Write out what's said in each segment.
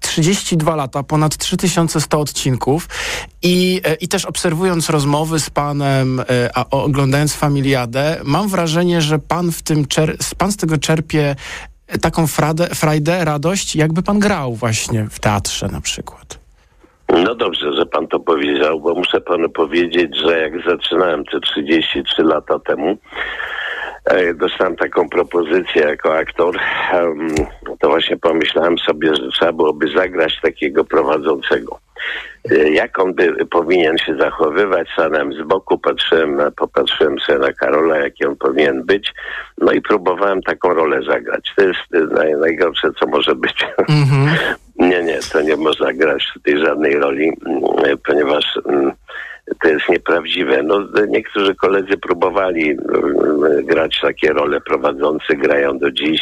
32 lata, ponad 3100 odcinków i też obserwując rozmowy z panem, oglądając Familiadę, mam wrażenie, że pan pan z tego czerpie taką frajdę, radość, jakby pan grał właśnie w teatrze na przykład. No dobrze, że pan to powiedział, bo muszę panu powiedzieć, że jak zaczynałem te 33 lata temu, dostałem taką propozycję jako aktor, to właśnie pomyślałem sobie, że trzeba byłoby zagrać takiego prowadzącego. Jak on by powinien się zachowywać, stanąłem z boku, popatrzyłem sobie na Karola, jaki on powinien być, no i próbowałem taką rolę zagrać. To jest najgorsze, co może być. Mm-hmm. Nie, to nie można grać w tej żadnej roli, ponieważ to jest nieprawdziwe. No, niektórzy koledzy próbowali grać takie role, prowadzący grają do dziś.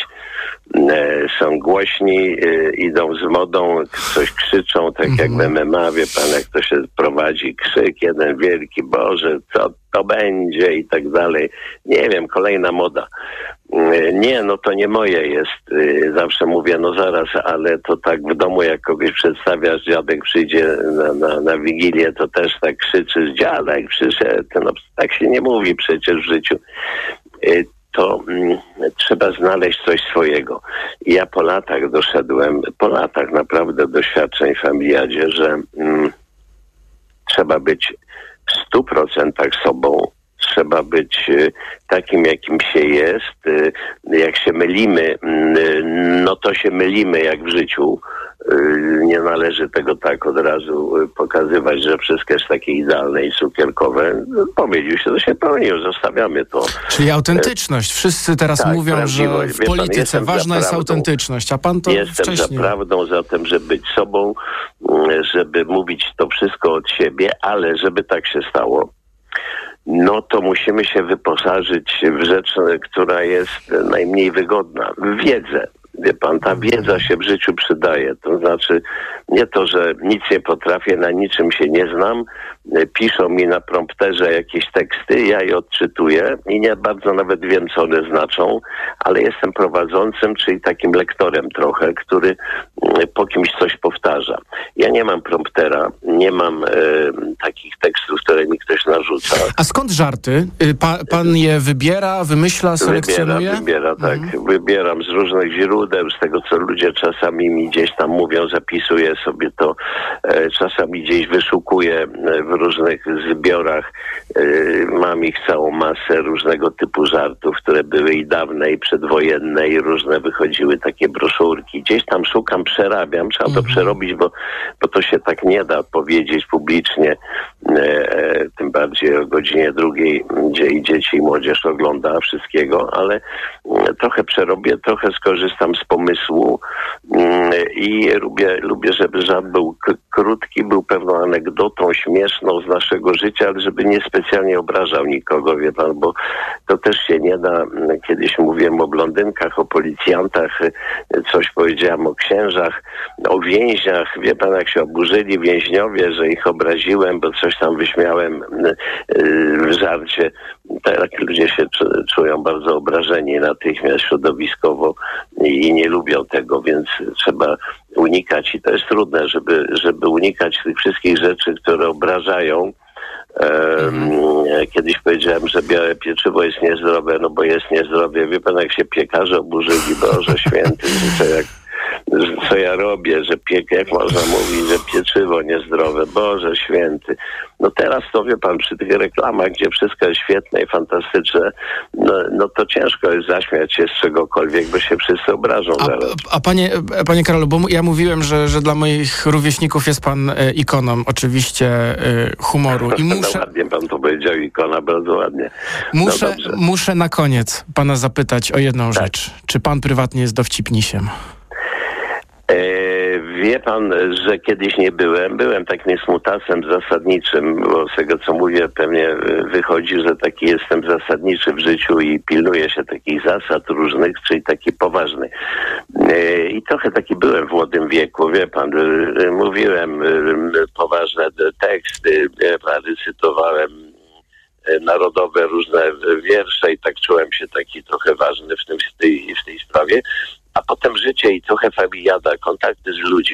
Są głośni, idą z modą, coś krzyczą, tak jak w MMA, wie pan, jak to się prowadzi, krzyk jeden wielki, Boże, co to będzie i tak dalej. Nie wiem, kolejna moda. Nie, no to nie moje jest. Zawsze mówię, no zaraz, ale to tak w domu, jak kogoś przedstawiasz, dziadek przyjdzie na Wigilię, to też tak krzyczysz, dziadek przyszedł. No tak się nie mówi przecież w życiu. To trzeba znaleźć coś swojego. I ja po latach doszedłem, naprawdę doświadczeń w Familiadzie, że trzeba być w 100% sobą, trzeba być takim, jakim się jest. Jak się mylimy, no to się mylimy jak w życiu. Nie należy tego tak od razu pokazywać, że wszystko jest takie idealne i cukierkowe. Pomylił się, to się pomylił, zostawiamy to. Czyli autentyczność. Wszyscy teraz mówią, że w polityce ważna jest autentyczność, a pan to Jestem wcześniej. za prawdą, za tym, żeby być sobą, żeby mówić to wszystko od siebie, ale żeby tak się stało, no to musimy się wyposażyć w rzecz, która jest najmniej wygodna, w wiedzę. Wie pan, ta wiedza się w życiu przydaje. To znaczy nie to, że nic nie potrafię, na niczym się nie znam. Piszą mi na prompterze jakieś teksty, ja je odczytuję i nie bardzo nawet wiem, co one znaczą, ale jestem prowadzącym, czyli takim lektorem trochę, który po kimś coś powtarza. Ja nie mam promptera, nie mam takich tekstów, które mi ktoś narzuca. A skąd żarty? Pan je wybiera, wymyśla, selekcjonuje? Wybiera, tak. Wybieram z różnych źródeł, z tego, co ludzie czasami mi gdzieś tam mówią, zapisuję sobie to, czasami gdzieś wyszukuję w różnych zbiorach. Mam ich całą masę różnego typu żartów, które były i dawne, i przedwojenne, i różne wychodziły takie broszurki. Gdzieś tam szukam, przerabiam. Trzeba to przerobić, bo to się tak nie da powiedzieć publicznie, tym bardziej o godzinie 2, gdzie i dzieci, i młodzież ogląda wszystkiego, ale trochę przerobię, trochę skorzystam z pomysłu i lubię, żeby żart był krótki, był pewną anegdotą śmieszną z naszego życia, ale żeby nie specjalnie obrażał nikogo, wie pan, bo to też się nie da. Kiedyś mówiłem o blondynkach, o policjantach, coś powiedziałem o księżach, o więźniach. Wie pan, jak się oburzyli więźniowie, że ich obraziłem, bo coś tam wyśmiałem w żarcie. Tak ludzie się czują bardzo obrażeni natychmiast środowiskowo i nie lubią tego, więc trzeba unikać i to jest trudne, żeby unikać tych wszystkich rzeczy, które obrażają. Kiedyś powiedziałem, że białe pieczywo jest niezdrowe, no bo jest niezdrowe. Wie pan, jak się piekarze oburzyli, Boże Święty, co ja robię, że jak można mówić, że pieczywo niezdrowe, Boże Święty. No teraz to, wie pan, przy tych reklamach, gdzie wszystko jest świetne i fantastyczne, no to ciężko jest zaśmiać się z czegokolwiek, bo się wszyscy obrażą zaraz. A panie Karolu, bo ja mówiłem, że dla moich rówieśników jest pan ikoną, oczywiście, humoru. I muszę... Ładnie pan to powiedział, ikona, bardzo ładnie. Muszę na koniec pana zapytać o jedną rzecz. Czy pan prywatnie jest dowcipnisiem? Wie pan, że kiedyś nie byłem. Byłem takim smutasem zasadniczym, bo z tego, co mówię, pewnie wychodzi, że taki jestem zasadniczy w życiu i pilnuję się takich zasad różnych, czyli taki poważny. I trochę taki byłem w młodym wieku, wie pan. Mówiłem poważne teksty, recytowałem narodowe różne wiersze i tak czułem się taki trochę ważny w tej sprawie. A potem życie i trochę familiada, kontakty z ludźmi.